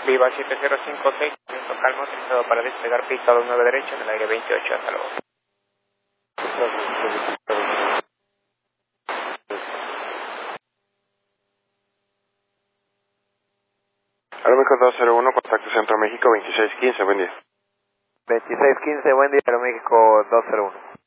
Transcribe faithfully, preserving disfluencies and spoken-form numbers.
Viva siete cero cinco seis, viento calmo, autorizado para despegar pista dos nueve derecho en el aire veintiocho, hasta luego. Aeroméxico dos cero uno, contacto Centro México veintiséis quince, buen día. veintiséis quince, buen día, Aeroméxico dos cero uno.